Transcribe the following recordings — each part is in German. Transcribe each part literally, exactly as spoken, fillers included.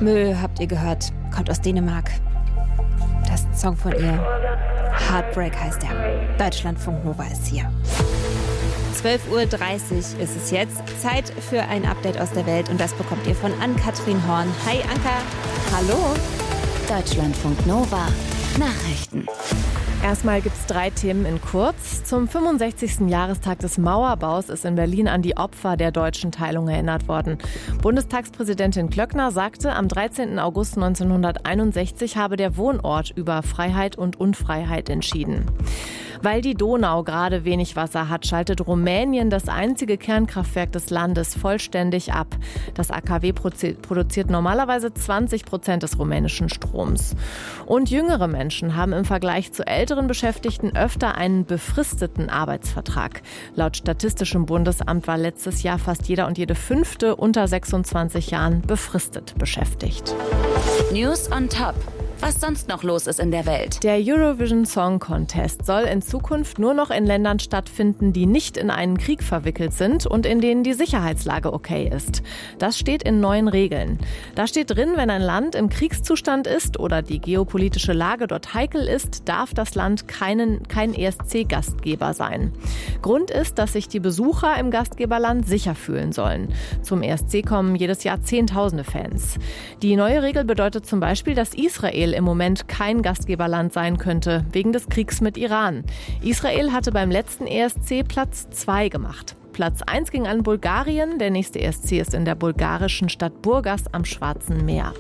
Mö, habt ihr gehört, kommt aus Dänemark. Das ist ein Song von ihr. Heartbreak heißt er. Deutschlandfunk Nova ist hier. zwölf Uhr dreißig ist es jetzt. Zeit für ein Update aus der Welt und das bekommt ihr von Ann-Kathrin Horn. Hi Anka. Hallo. Deutschlandfunk Nova. Nachrichten. Erstmal gibt es drei Themen in kurz. Zum fünfundsechzigsten Jahrestag des Mauerbaus ist in Berlin an die Opfer der deutschen Teilung erinnert worden. Bundestagspräsidentin Klöckner sagte, am dreizehnten August neunzehnhunderteinundsechzig habe der Wohnort über Freiheit und Unfreiheit entschieden. Weil die Donau gerade wenig Wasser hat, schaltet Rumänien das einzige Kernkraftwerk des Landes vollständig ab. Das A K W produziert normalerweise zwanzig Prozent des rumänischen Stroms. Und jüngere Menschen haben im Vergleich zu älteren Beschäftigten öfter einen befristeten Arbeitsvertrag. Laut Statistischem Bundesamt war letztes Jahr fast jeder und jede fünfte unter sechsundzwanzig Jahren befristet beschäftigt. News on Top. Was sonst noch los ist in der Welt. Der Eurovision Song Contest soll in Zukunft nur noch in Ländern stattfinden, die nicht in einen Krieg verwickelt sind und in denen die Sicherheitslage okay ist. Das steht in neuen Regeln. Da steht drin, wenn ein Land im Kriegszustand ist oder die geopolitische Lage dort heikel ist, darf das Land keinen, kein E S C-Gastgeber sein. Grund ist, dass sich die Besucher im Gastgeberland sicher fühlen sollen. Zum E S C kommen jedes Jahr Zehntausende Fans. Die neue Regel bedeutet zum Beispiel, dass Israel im Moment kein Gastgeberland sein könnte, wegen des Kriegs mit Iran. Israel hatte beim letzten E S C Platz zwei gemacht. Platz eins ging an Bulgarien, der nächste E S C ist in der bulgarischen Stadt Burgas am Schwarzen Meer.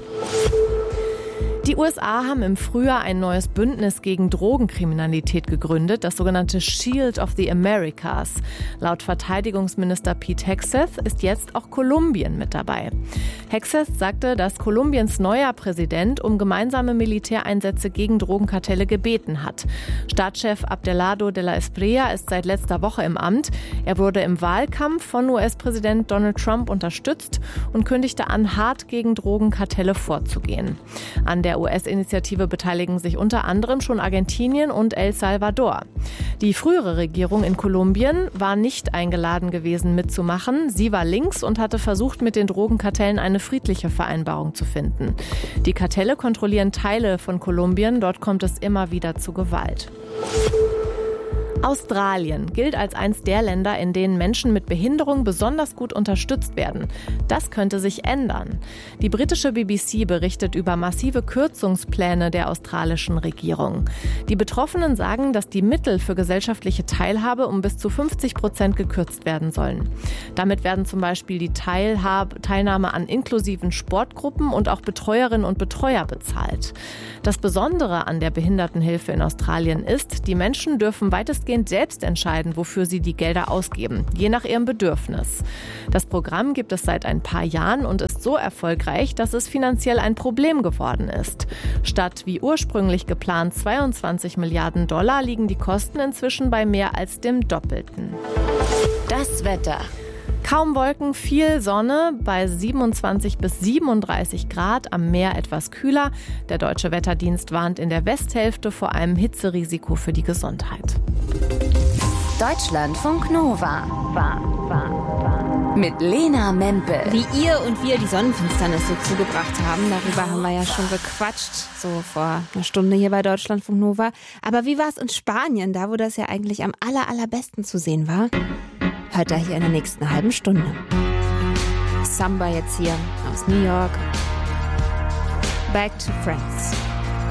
Die U S A haben im Frühjahr ein neues Bündnis gegen Drogenkriminalität gegründet, das sogenannte Shield of the Americas. Laut Verteidigungsminister Pete Hegseth ist jetzt auch Kolumbien mit dabei. Hegseth sagte, dass Kolumbiens neuer Präsident um gemeinsame Militäreinsätze gegen Drogenkartelle gebeten hat. Staatschef Abelardo de la Espriella ist seit letzter Woche im Amt. Er wurde im Wahlkampf von U S-Präsident Donald Trump unterstützt und kündigte an, hart gegen Drogenkartelle vorzugehen. An der U S-Initiative beteiligen sich unter anderem schon Argentinien und El Salvador. Die frühere Regierung in Kolumbien war nicht eingeladen gewesen mitzumachen. Sie war links und hatte versucht, mit den Drogenkartellen eine friedliche Vereinbarung zu finden. Die Kartelle kontrollieren Teile von Kolumbien. Dort kommt es immer wieder zu Gewalt. Australien gilt als eines der Länder, in denen Menschen mit Behinderung besonders gut unterstützt werden. Das könnte sich ändern. Die britische B B C berichtet über massive Kürzungspläne der australischen Regierung. Die Betroffenen sagen, dass die Mittel für gesellschaftliche Teilhabe um bis zu fünfzig Prozent gekürzt werden sollen. Damit werden zum Beispiel die Teilhab- Teilnahme an inklusiven Sportgruppen und auch Betreuerinnen und Betreuer bezahlt. Das Besondere an der Behindertenhilfe in Australien ist, die Menschen dürfen weitestgehend selbst entscheiden, wofür sie die Gelder ausgeben, je nach ihrem Bedürfnis. Das Programm gibt es seit ein paar Jahren und ist so erfolgreich, dass es finanziell ein Problem geworden ist. Statt wie ursprünglich geplant zweiundzwanzig Milliarden Dollar liegen die Kosten inzwischen bei mehr als dem Doppelten. Das Wetter. Kaum Wolken, viel Sonne, bei siebenundzwanzig bis siebenunddreißig Grad, am Meer etwas kühler. Der Deutsche Wetterdienst warnt in der Westhälfte vor einem Hitzerisiko für die Gesundheit. Deutschlandfunk Nova. War, war, war. Mit Lena Mempel. Wie ihr und wir die Sonnenfinsternis so zugebracht haben, darüber haben wir ja schon gequatscht, so vor einer Stunde hier bei Deutschlandfunk Nova. Aber wie war es in Spanien, da wo das ja eigentlich am aller, allerbesten zu sehen war? Hört er hier in der nächsten halben Stunde. Samba jetzt hier aus New York. Back to Friends.